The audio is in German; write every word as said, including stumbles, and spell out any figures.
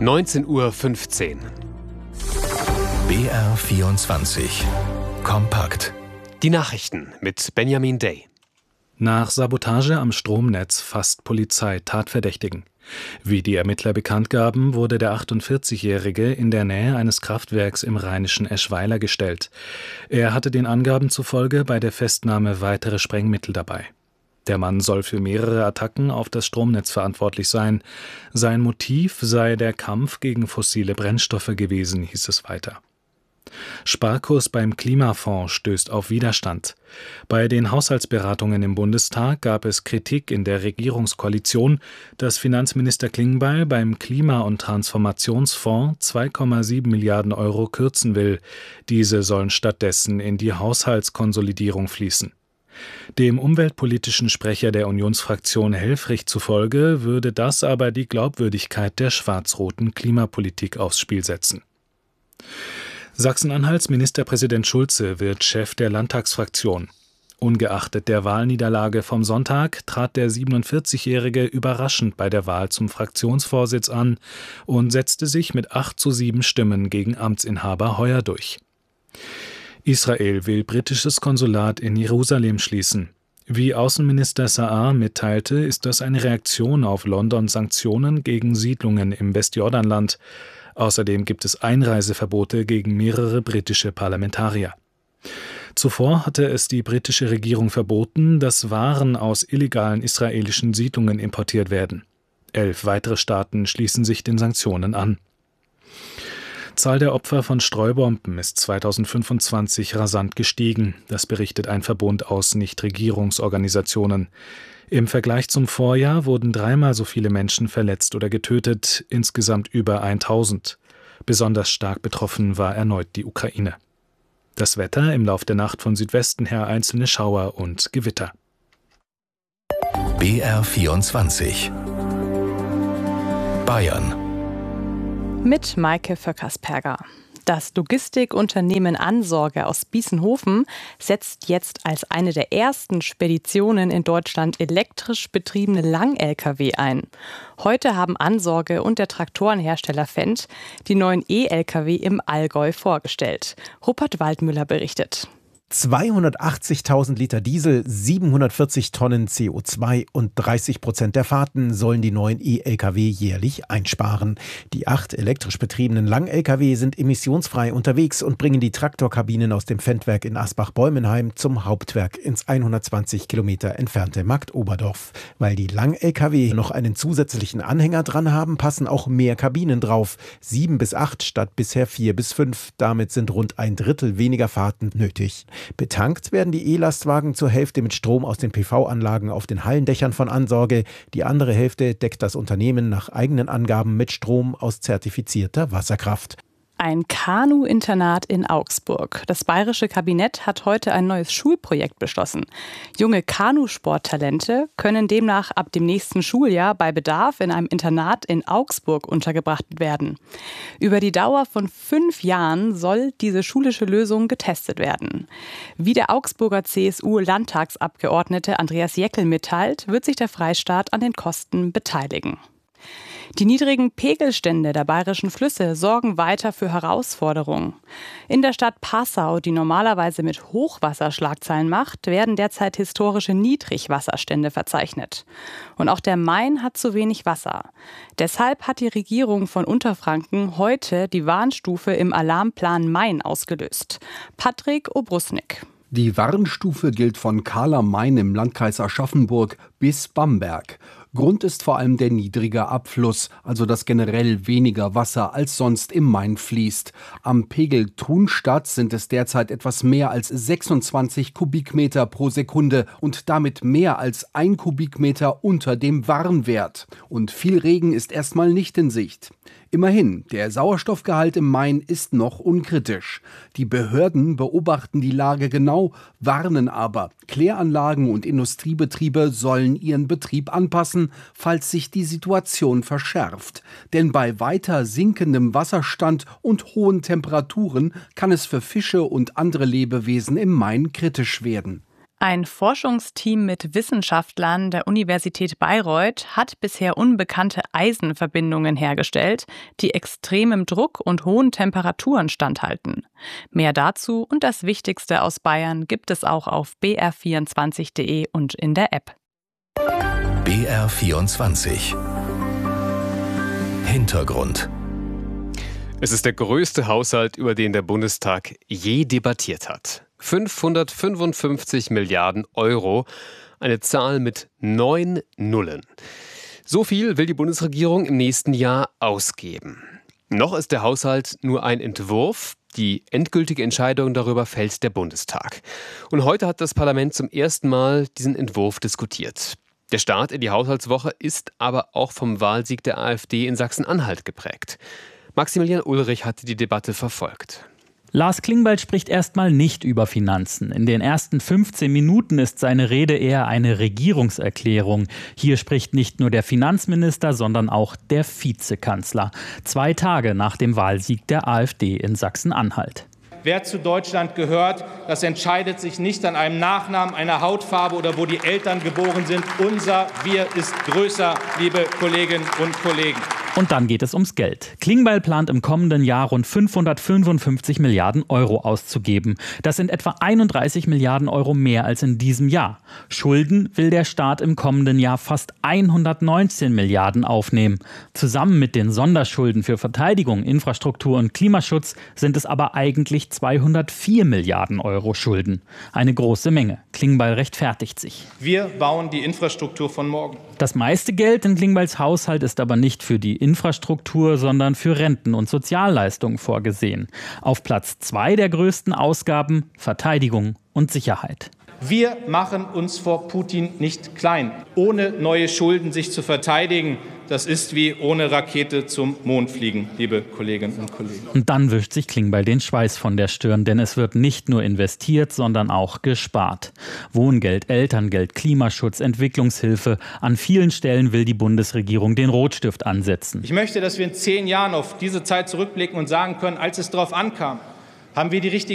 neunzehn Uhr fünfzehn. B R vierundzwanzig. Kompakt. Die Nachrichten mit Benjamin Day. Nach Sabotage am Stromnetz fasst Polizei Tatverdächtigen. Wie die Ermittler bekannt gaben, wurde der achtundvierzigjährige in der Nähe eines Kraftwerks im rheinischen Eschweiler gestellt. Er hatte den Angaben zufolge bei der Festnahme weitere Sprengmittel dabei. Der Mann soll für mehrere Attacken auf das Stromnetz verantwortlich sein. Sein Motiv sei der Kampf gegen fossile Brennstoffe gewesen, hieß es weiter. Sparkurs beim Klimafonds stößt auf Widerstand. Bei den Haushaltsberatungen im Bundestag gab es Kritik in der Regierungskoalition, dass Finanzminister Klingbeil beim Klima- und Transformationsfonds zwei Komma sieben Milliarden Euro kürzen will. Diese sollen stattdessen in die Haushaltskonsolidierung fließen. Dem umweltpolitischen Sprecher der Unionsfraktion Helfrich zufolge würde das aber die Glaubwürdigkeit der schwarz-roten Klimapolitik aufs Spiel setzen. Sachsen-Anhalts Ministerpräsident Schulze wird Chef der Landtagsfraktion. Ungeachtet der Wahlniederlage vom Sonntag trat der siebenundvierzigjährige überraschend bei der Wahl zum Fraktionsvorsitz an und setzte sich mit acht zu sieben Stimmen gegen Amtsinhaber Heuer durch. Israel will britisches Konsulat in Jerusalem schließen. Wie Außenminister Saar mitteilte, ist das eine Reaktion auf Londons Sanktionen gegen Siedlungen im Westjordanland. Außerdem gibt es Einreiseverbote gegen mehrere britische Parlamentarier. Zuvor hatte es die britische Regierung verboten, dass Waren aus illegalen israelischen Siedlungen importiert werden. Elf weitere Staaten schließen sich den Sanktionen an. Zahl der Opfer von Streubomben ist zweitausendfünfundzwanzig rasant gestiegen. Das berichtet ein Verbund aus Nichtregierungsorganisationen. Im Vergleich zum Vorjahr wurden dreimal so viele Menschen verletzt oder getötet, insgesamt über tausend. Besonders stark betroffen war erneut die Ukraine. Das Wetter im Lauf der Nacht von Südwesten her einzelne Schauer und Gewitter. B R vierundzwanzig. Bayern. Mit Maike Vöckersperger. Das Logistikunternehmen Ansorge aus Biesenhofen setzt jetzt als eine der ersten Speditionen in Deutschland elektrisch betriebene Lang-L K W ein. Heute haben Ansorge und der Traktorenhersteller Fendt die neuen E-L K W im Allgäu vorgestellt. Rupert Waldmüller berichtet. zweihundertachtzigtausend Liter Diesel, siebenhundertvierzig Tonnen C O zwei und dreißig Prozent der Fahrten sollen die neuen E-L K W jährlich einsparen. Die acht elektrisch betriebenen Lang-L K W sind emissionsfrei unterwegs und bringen die Traktorkabinen aus dem Fendt-Werk in Asbach-Bäumenheim zum Hauptwerk ins hundertzwanzig Kilometer entfernte Marktoberdorf. Weil die Lang-L K W noch einen zusätzlichen Anhänger dran haben, passen auch mehr Kabinen drauf. Sieben bis acht statt bisher vier bis fünf. Damit sind rund ein Drittel weniger Fahrten nötig. Betankt werden die E-Lastwagen zur Hälfte mit Strom aus den P V-Anlagen auf den Hallendächern von Ansorge. Die andere Hälfte deckt das Unternehmen nach eigenen Angaben mit Strom aus zertifizierter Wasserkraft. Ein Kanu-Internat in Augsburg. Das bayerische Kabinett hat heute ein neues Schulprojekt beschlossen. Junge Kanusporttalente können demnach ab dem nächsten Schuljahr bei Bedarf in einem Internat in Augsburg untergebracht werden. Über die Dauer von fünf Jahren soll diese schulische Lösung getestet werden. Wie der Augsburger C S U-Landtagsabgeordnete Andreas Jeckel mitteilt, wird sich der Freistaat an den Kosten beteiligen. Die niedrigen Pegelstände der bayerischen Flüsse sorgen weiter für Herausforderungen. In der Stadt Passau, die normalerweise mit Hochwasserschlagzeilen macht, werden derzeit historische Niedrigwasserstände verzeichnet. Und auch der Main hat zu wenig Wasser. Deshalb hat die Regierung von Unterfranken heute die Warnstufe im Alarmplan Main ausgelöst. Patrick Obrusnik. Die Warnstufe gilt von Kahler am Main im Landkreis Aschaffenburg bis Bamberg. Grund ist vor allem der niedrige Abfluss, also dass generell weniger Wasser als sonst im Main fließt. Am Pegel Thunstadt sind es derzeit etwas mehr als sechsundzwanzig Kubikmeter pro Sekunde und damit mehr als ein Kubikmeter unter dem Warnwert. Und viel Regen ist erstmal nicht in Sicht. Immerhin, der Sauerstoffgehalt im Main ist noch unkritisch. Die Behörden beobachten die Lage genau, warnen aber, Kläranlagen und Industriebetriebe sollen ihren Betrieb anpassen, falls sich die Situation verschärft. Denn bei weiter sinkendem Wasserstand und hohen Temperaturen kann es für Fische und andere Lebewesen im Main kritisch werden. Ein Forschungsteam mit Wissenschaftlern der Universität Bayreuth hat bisher unbekannte Eisenverbindungen hergestellt, die extremem Druck und hohen Temperaturen standhalten. Mehr dazu und das Wichtigste aus Bayern gibt es auch auf b r vierundzwanzig punkt d e und in der App. B R vierundzwanzig. Hintergrund. Es ist der größte Haushalt, über den der Bundestag je debattiert hat. fünfhundertfünfundfünfzig Milliarden Euro, eine Zahl mit neun Nullen. So viel will die Bundesregierung im nächsten Jahr ausgeben. Noch ist der Haushalt nur ein Entwurf. Die endgültige Entscheidung darüber fällt der Bundestag. Und heute hat das Parlament zum ersten Mal diesen Entwurf diskutiert. Der Start in die Haushaltswoche ist aber auch vom Wahlsieg der AfD in Sachsen-Anhalt geprägt. Maximilian Ulrich hatte die Debatte verfolgt. Lars Klingbeil spricht erstmal nicht über Finanzen. In den ersten fünfzehn Minuten ist seine Rede eher eine Regierungserklärung. Hier spricht nicht nur der Finanzminister, sondern auch der Vizekanzler. Zwei Tage nach dem Wahlsieg der AfD in Sachsen-Anhalt. Wer zu Deutschland gehört, das entscheidet sich nicht an einem Nachnamen, einer Hautfarbe oder wo die Eltern geboren sind. Unser Wir ist größer, liebe Kolleginnen und Kollegen. Und dann geht es ums Geld. Klingbeil plant im kommenden Jahr rund fünfhundertfünfundfünfzig Milliarden Euro auszugeben. Das sind etwa einunddreißig Milliarden Euro mehr als in diesem Jahr. Schulden will der Staat im kommenden Jahr fast hundertneunzehn Milliarden aufnehmen. Zusammen mit den Sonderschulden für Verteidigung, Infrastruktur und Klimaschutz sind es aber eigentlich zweihundertvier Milliarden Euro Schulden. Eine große Menge. Klingbeil rechtfertigt sich. Wir bauen die Infrastruktur von morgen. Das meiste Geld in Klingbeils Haushalt ist aber nicht für die Infrastruktur, sondern für Renten und Sozialleistungen vorgesehen. Auf Platz zwei der größten Ausgaben Verteidigung und Sicherheit. Wir machen uns vor Putin nicht klein. Ohne neue Schulden sich zu verteidigen, das ist wie ohne Rakete zum Mond fliegen, liebe Kolleginnen und Kollegen. Und dann wischt sich Klingbeil den Schweiß von der Stirn, denn es wird nicht nur investiert, sondern auch gespart. Wohngeld, Elterngeld, Klimaschutz, Entwicklungshilfe. An vielen Stellen will die Bundesregierung den Rotstift ansetzen. Ich möchte, dass wir in zehn Jahren auf diese Zeit zurückblicken und sagen können, als es darauf ankam, haben wir die richtige